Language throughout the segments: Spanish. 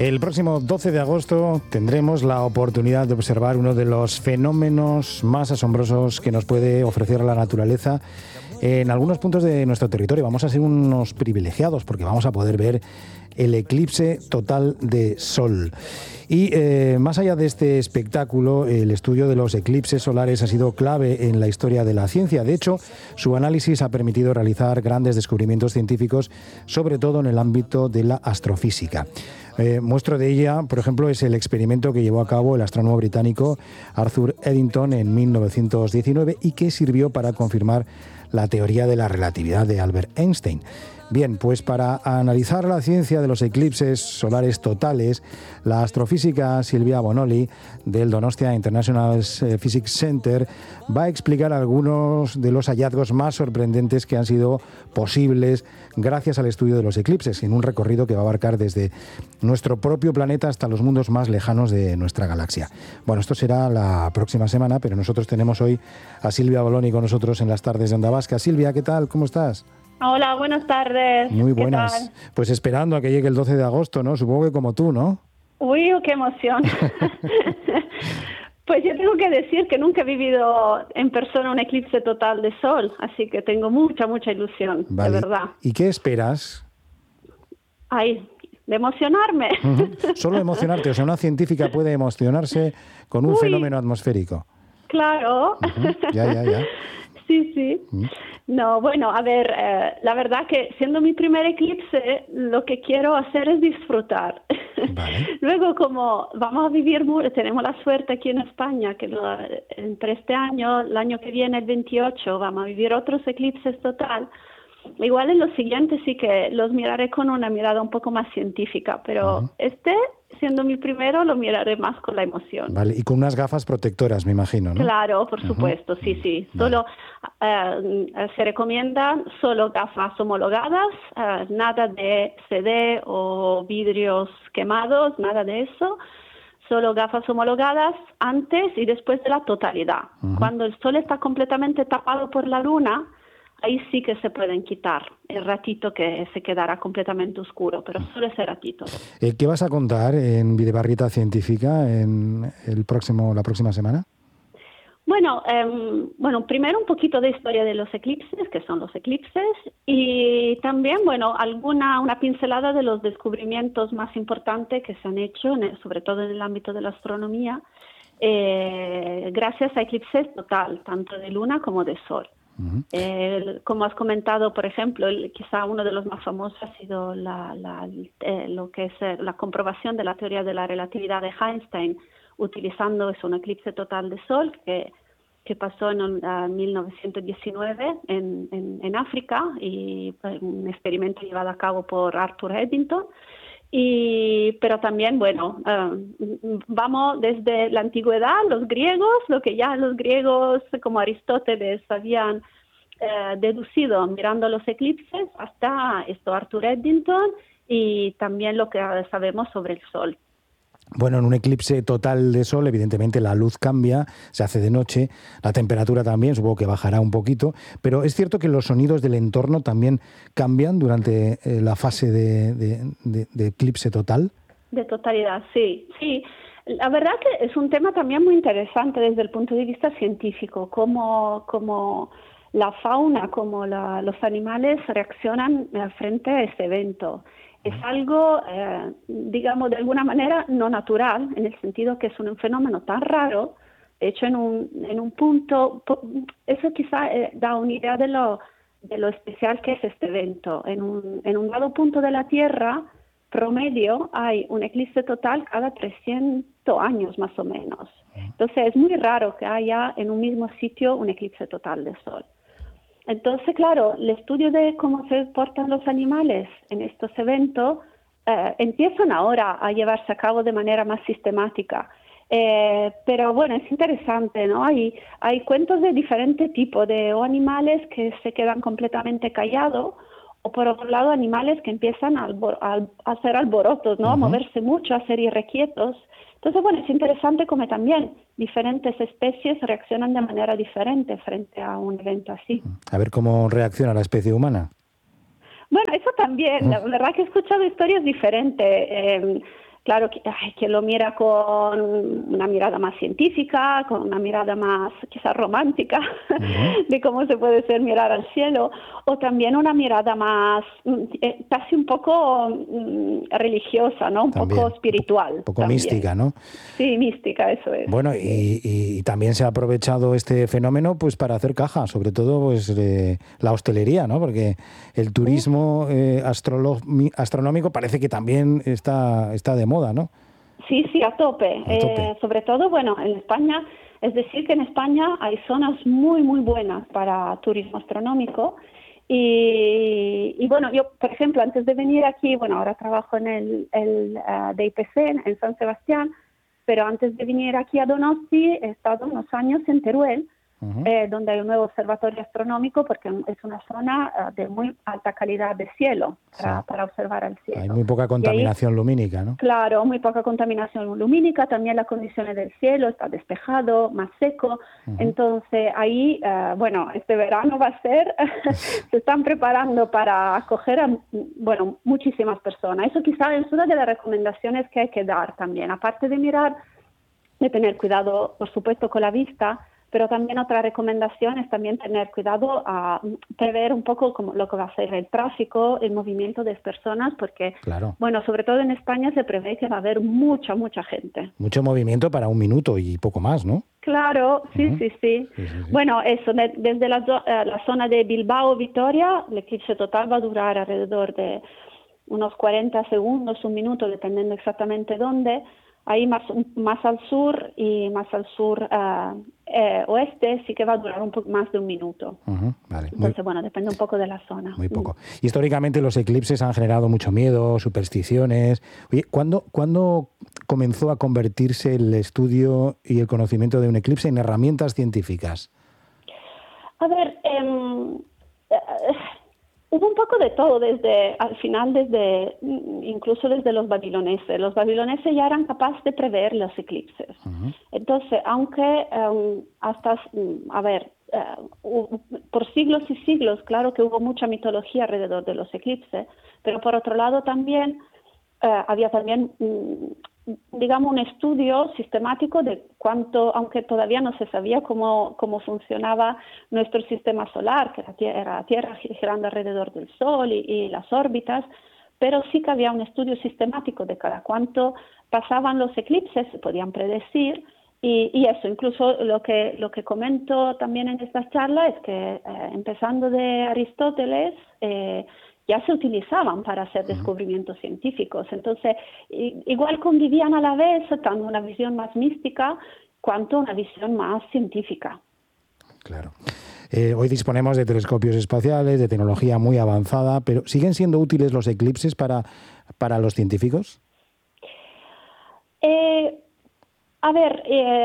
El próximo 12 de agosto tendremos la oportunidad de observar uno de los fenómenos más asombrosos que nos puede ofrecer la naturaleza en algunos puntos de nuestro territorio. Vamos a ser unos privilegiados porque vamos a poder ver el eclipse total de sol. Y más allá de este espectáculo, el estudio de los eclipses solares ha sido clave en la historia de la ciencia. De hecho, su análisis ha permitido realizar grandes descubrimientos científicos, sobre todo en el ámbito de la astrofísica. Muestra de ella, por ejemplo, es el experimento que llevó a cabo el astrónomo británico Arthur Eddington en 1919 y que sirvió para confirmar la teoría de la relatividad de Albert Einstein. Bien, pues para analizar la ciencia de los eclipses solares totales, la astrofísica Silvia Bonoli del Donostia International Physics Center va a explicar algunos de los hallazgos más sorprendentes que han sido posibles gracias al estudio de los eclipses, en un recorrido que va a abarcar desde nuestro propio planeta hasta los mundos más lejanos de nuestra galaxia. Bueno, esto será la próxima semana, pero nosotros tenemos hoy a Silvia Bonoli con nosotros en las tardes de Onda Vasca. Silvia, ¿qué tal? ¿Cómo estás? Hola, buenas tardes. Muy buenas. Pues esperando a que llegue el 12 de agosto, ¿no? Supongo que como tú, ¿no? Uy, qué emoción. Pues yo tengo que decir que nunca he vivido en persona un eclipse total de sol, así que tengo mucha ilusión, vale. De verdad. ¿Y qué esperas? Ay, de emocionarme. Solo emocionarte, o sea, una científica puede emocionarse con un fenómeno atmosférico. Claro. Ya. Sí. No, bueno, a ver, la verdad que siendo mi primer eclipse, lo que quiero hacer es disfrutar. Vale. Luego, como vamos a vivir, tenemos la suerte aquí en España, que entre este año, el año que viene, el 28, vamos a vivir otros eclipses total. Igual en los siguientes sí que los miraré con una mirada un poco más científica, pero siendo mi primero, lo miraré más con la emoción. Vale, y con unas gafas protectoras, me imagino, ¿no? Claro, por supuesto, sí. Vale. Solo se recomiendan solo gafas homologadas, nada de CD o vidrios quemados, nada de eso. Solo gafas homologadas antes y después de la totalidad. Cuando el sol está completamente tapado por la luna, ahí sí que se pueden quitar el ratito que se quedará completamente oscuro, pero solo ese ratito. ¿Qué vas a contar en Videbarrieta Científica en la próxima semana? Bueno, primero un poquito de historia de los eclipses, que son los eclipses, y también, una pincelada de los descubrimientos más importantes que se han hecho, sobre todo en el ámbito de la astronomía, gracias a eclipses total, tanto de luna como de sol. Como has comentado, por ejemplo, quizá uno de los más famosos ha sido lo que es la comprobación de la teoría de la relatividad de Einstein utilizando un eclipse total de sol que pasó en 1919 en África, y un experimento llevado a cabo por Arthur Eddington. Pero también, vamos desde la antigüedad, los griegos, lo que ya los griegos como Aristóteles habían deducido mirando los eclipses, hasta Arthur Eddington, y también lo que sabemos sobre el Sol. Bueno, en un eclipse total de sol, evidentemente la luz cambia, se hace de noche, la temperatura también, supongo que bajará un poquito, pero es cierto que los sonidos del entorno también cambian durante la fase de eclipse total. De totalidad, sí. La verdad que es un tema también muy interesante desde el punto de vista científico, cómo la fauna, como los animales reaccionan frente a este evento. Es algo, digamos, de alguna manera no natural, en el sentido que es un fenómeno tan raro. De hecho, en un punto, eso quizá da una idea de lo especial que es este evento. En un dado punto de la Tierra, promedio, hay un eclipse total cada 300 años más o menos. Entonces, es muy raro que haya en un mismo sitio un eclipse total de sol. Entonces, claro, el estudio de cómo se portan los animales en estos eventos empiezan ahora a llevarse a cabo de manera más sistemática. Pero bueno, es interesante, ¿no? Hay cuentos de diferente tipo, de animales que se quedan completamente callados, o por otro lado animales que empiezan a hacer alborotos, ¿no? A moverse mucho, a hacer irrequietos. Entonces, bueno, es interesante cómo también diferentes especies reaccionan de manera diferente frente a un evento así. A ver cómo reacciona la especie humana. Bueno, eso también. La verdad que he escuchado historias diferentes. claro, que lo mira con una mirada más científica, con una mirada más quizás romántica de cómo se puede ser mirar al cielo, o también una mirada más casi un poco religiosa, ¿no? Un También, poco espiritual. un poco también. mística, ¿no? Sí, mística, eso es. Bueno, y también se ha aprovechado este fenómeno pues para hacer caja, sobre todo pues la hostelería, ¿no? Porque el turismo astronómico parece que también está de moda, ¿no? Sí, sí, a tope. A tope. Sobre todo, bueno, en España, es decir, que en España hay zonas muy, muy buenas para turismo astronómico. Y bueno, yo, por ejemplo, antes de venir aquí, bueno, ahora trabajo en el DIPC, en San Sebastián, pero antes de venir aquí a Donosti he estado unos años en Teruel, donde hay un nuevo observatorio astronómico, porque es una zona de muy alta calidad de cielo para observar el cielo. Hay muy poca contaminación lumínica, ¿no? Claro, muy poca contaminación lumínica, también las condiciones del cielo, está despejado, más seco. Entonces ahí, bueno, este verano va a ser, se están preparando para acoger a, bueno, muchísimas personas. Eso quizás es una de las recomendaciones que hay que dar también, aparte de mirar, de tener cuidado, por supuesto, con la vista, pero también otra recomendación es también tener cuidado a prever un poco como lo que va a ser el tráfico, el movimiento de personas, porque, bueno, sobre todo en España se prevé que va a haber mucha gente. Mucho movimiento para un minuto y poco más, ¿no? Claro, sí. Bueno, eso, desde la zona de Bilbao, Vitoria, el eclipse total va a durar alrededor de unos 40 segundos, un minuto, dependiendo exactamente dónde. Ahí más al sur y más al sur oeste sí que va a durar un poco más de un minuto. Vale. Entonces, bueno, depende un poco de la zona. Muy poco. Históricamente los eclipses han generado mucho miedo, supersticiones. Oye, ¿cuándo comenzó a convertirse el estudio y el conocimiento de un eclipse en herramientas científicas? A ver, hubo un poco de todo incluso desde los babiloneses. Los babiloneses ya eran capaces de prever los eclipses. Entonces, aunque por siglos y siglos, claro que hubo mucha mitología alrededor de los eclipses, pero por otro lado también había también, digamos, un estudio sistemático de cuánto, aunque todavía no se sabía cómo funcionaba nuestro sistema solar, que era la Tierra girando alrededor del Sol y las órbitas, pero sí que había un estudio sistemático de cada cuánto pasaban los eclipses, se podían predecir, y eso, incluso lo que comento también en esta charla es que empezando de Aristóteles, ya se utilizaban para hacer descubrimientos científicos. Entonces, igual convivían a la vez, tanto una visión más mística cuanto una visión más científica. Claro. Hoy disponemos de telescopios espaciales, de tecnología muy avanzada, pero ¿siguen siendo útiles los eclipses para los científicos? A ver,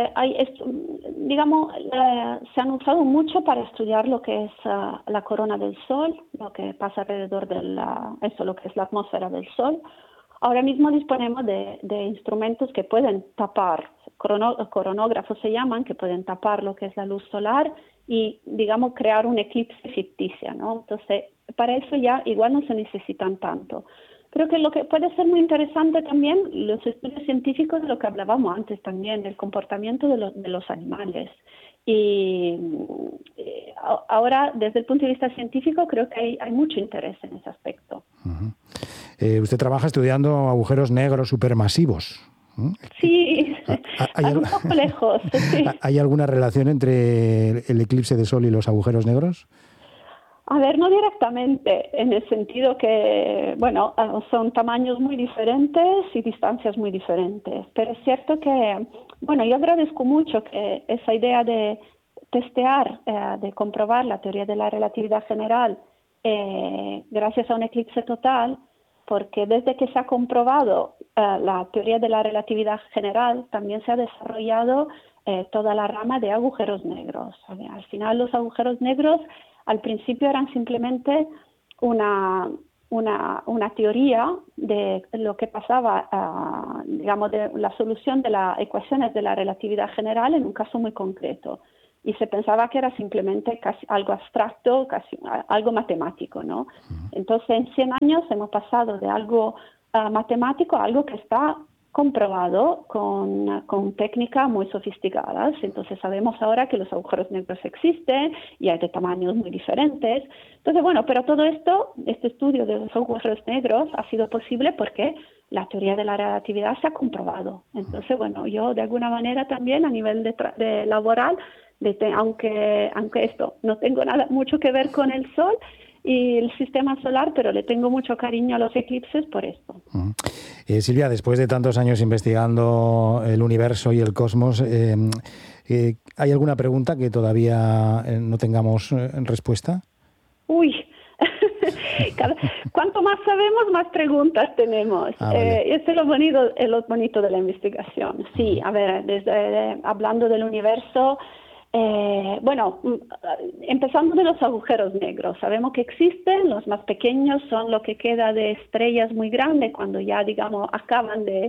se han usado mucho para estudiar lo que es la corona del Sol, lo que pasa alrededor de lo que es la atmósfera del Sol. Ahora mismo disponemos de instrumentos que pueden tapar, coronógrafos se llaman, que pueden tapar lo que es la luz solar y, digamos, crear un eclipse ficticio, ¿no? Entonces, para eso ya igual no se necesitan tanto. Creo que lo que puede ser muy interesante también, los estudios científicos de lo que hablábamos antes también, del comportamiento de los animales. Y ahora, desde el punto de vista científico, creo que hay mucho interés en ese aspecto. Usted trabaja estudiando agujeros negros supermasivos. Sí, un poco lejos. Sí. ¿Hay alguna relación entre el eclipse de Sol y los agujeros negros? A ver, no directamente, en el sentido que, bueno, son tamaños muy diferentes y distancias muy diferentes, pero es cierto que, bueno, yo agradezco mucho que esa idea de testear, de comprobar la teoría de la relatividad general gracias a un eclipse total, porque desde que se ha comprobado la teoría de la relatividad general, también se ha desarrollado toda la rama de agujeros negros. Al final los agujeros negros al principio eran simplemente una teoría de lo que pasaba, digamos, de la solución de las ecuaciones de la relatividad general en un caso muy concreto. Y se pensaba que era simplemente casi algo abstracto, casi algo matemático, ¿no? Entonces, en 100 años hemos pasado de algo matemático a algo que está comprobado con técnicas muy sofisticadas. Entonces sabemos ahora que los agujeros negros existen y hay de tamaños muy diferentes. Entonces, bueno, pero todo esto, este estudio de los agujeros negros ha sido posible porque la teoría de la relatividad se ha comprobado. Entonces, bueno, yo de alguna manera también a nivel de laboral, aunque esto no tengo mucho que ver con el Sol y el sistema solar, pero le tengo mucho cariño a los eclipses por esto. Silvia, después de tantos años investigando el universo y el cosmos, ¿hay alguna pregunta que todavía no tengamos respuesta? Uy, cuanto más sabemos, más preguntas tenemos. Vale. Eso es lo bonito de la investigación. Sí, a ver, hablando del universo, bueno, empezando de los agujeros negros, sabemos que existen, los más pequeños son lo que queda de estrellas muy grandes cuando ya, digamos, acaban de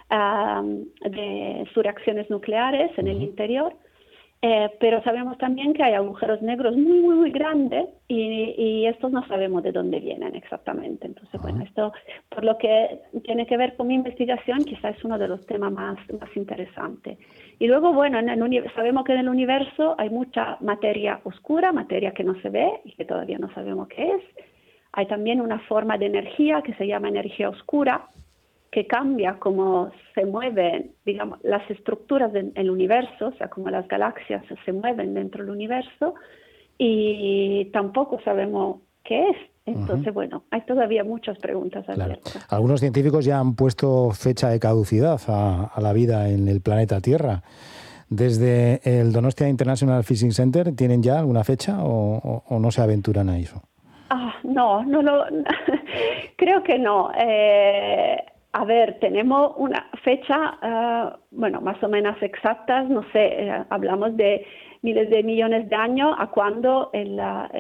sus reacciones nucleares en el interior, pero sabemos también que hay agujeros negros muy, muy, muy grandes y estos no sabemos de dónde vienen exactamente. Entonces, bueno, esto, por lo que tiene que ver con mi investigación, quizás es uno de los temas más interesantes. Y luego, bueno, sabemos que en el universo hay mucha materia oscura, materia que no se ve y que todavía no sabemos qué es. Hay también una forma de energía que se llama energía oscura, que cambia cómo se mueven, digamos, las estructuras del universo, o sea, cómo las galaxias se mueven dentro del universo, y tampoco sabemos qué es. Entonces, bueno, hay todavía muchas preguntas abiertas. Claro. Algunos científicos ya han puesto fecha de caducidad a la vida en el planeta Tierra. Desde el Donostia International Physics Center, ¿tienen ya alguna fecha o no se aventuran a eso? No, creo que no. A ver, tenemos una fecha, bueno, más o menos exactas, no sé, hablamos de miles de millones de años a cuando el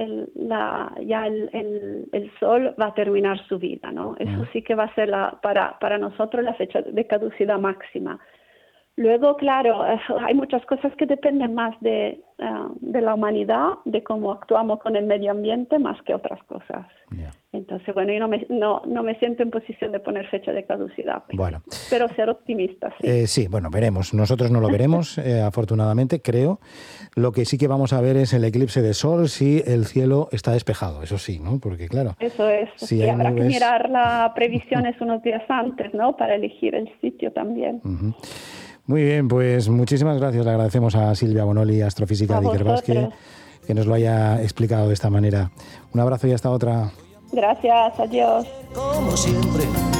Sol va a terminar su vida, ¿no? Eso sí que va a ser para nosotros la fecha de caducidad máxima. Luego, claro, hay muchas cosas que dependen más de la humanidad, de cómo actuamos con el medio ambiente, más que otras cosas. Yeah. Entonces, bueno, yo no me siento en posición de poner fecha de caducidad, pero ser optimista, sí. Sí, bueno, veremos. Nosotros no lo veremos, afortunadamente, creo. Lo que sí que vamos a ver es el eclipse de Sol si el cielo está despejado, eso sí, ¿no? Porque, claro... Eso es, si sí, habrá que mirar las previsiones unos días antes, ¿no? Para elegir el sitio también. Muy bien, pues muchísimas gracias. Le agradecemos a Silvia Bonoli, astrofísica de Ikerbasque, que nos lo haya explicado de esta manera. Un abrazo y hasta otra. Gracias, adiós. Como siempre.